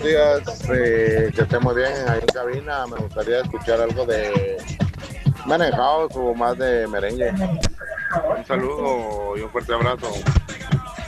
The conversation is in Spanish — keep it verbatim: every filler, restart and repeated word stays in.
días, eh, que esté muy bien ahí en cabina. Me gustaría escuchar algo de Manejado o más de merengue. Un saludo y un fuerte abrazo.